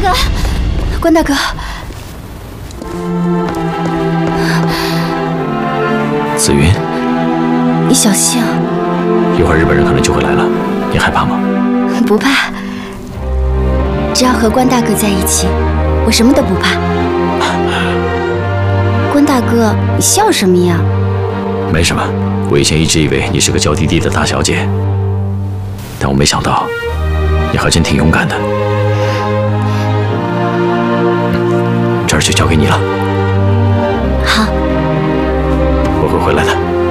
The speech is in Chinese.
哥，关大哥， 紫云， 你小心啊！ 一会儿日本人可能就会来了，你害怕吗？ 不怕，只要和关大哥在一起，我什么都不怕。关大哥，你笑什么呀？ 没什么，我以前一直以为你是个娇滴滴的大小姐，但我没想到，你还真挺勇敢的。这儿就交给你了。 好， 我会回来的。